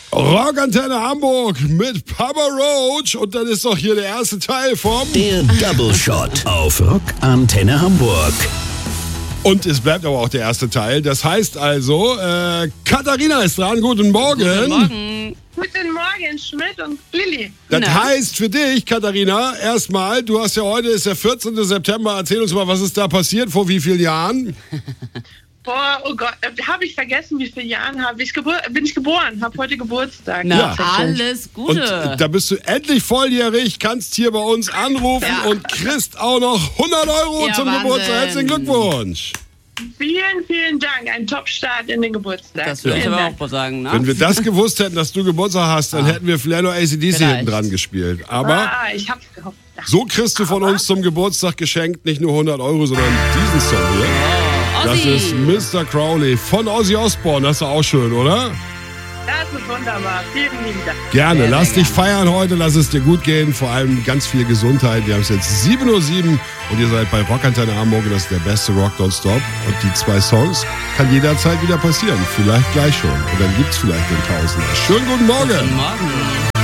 Rockantenne Hamburg mit Papa Roach und dann ist doch hier der erste Teil vom Der Double Shot auf Rockantenne Hamburg. Und es bleibt aber auch der erste Teil. Das heißt also, Katharina ist dran. Guten Morgen. Guten Morgen. Guten Morgen, Schmidt und Lilly. Das heißt für dich, Katharina, erstmal, du hast ja heute, ist der 14. September. Erzähl uns mal, was ist da passiert, vor wie vielen Jahren? Boah, oh Gott, habe ich vergessen, wie viele Jahre bin ich geboren, habe heute Geburtstag. Na, alles Gute. Und da bist du endlich volljährig, kannst hier bei uns anrufen und kriegst auch noch 100 Euro zum Wahnsinn. Geburtstag. Herzlichen Glückwunsch. Vielen, vielen Dank. Ein Top-Start in den Geburtstag. Das würde ich Vielen aber Dank. auch mal sagen, ne? Wenn wir das gewusst hätten, dass du Geburtstag hast, dann hätten wir vielleicht noch AC/DC Vielleicht. hinten dran gespielt. Aber Ich hab's gehofft. Ja. so kriegst du von uns zum Geburtstag geschenkt nicht nur 100 Euro, sondern diesen Song hier. Das Ossi. ist Mr. Crowley von Ozzy Osbourne. Das ist auch schön, oder? Das ist wunderbar. Vielen lieben Dank. Gerne. Sehr, Lass sehr dich feiern heute. Lass es dir gut gehen. Vor allem ganz viel Gesundheit. Wir haben es jetzt 7:07 Uhr und ihr seid bei Rockantenne Hamburg. Das ist der beste Rock Nonstop. Und die 2 Songs kann jederzeit wieder passieren. Vielleicht gleich schon. Und dann gibt's vielleicht den Tausender. Schönen guten Morgen. Guten Morgen.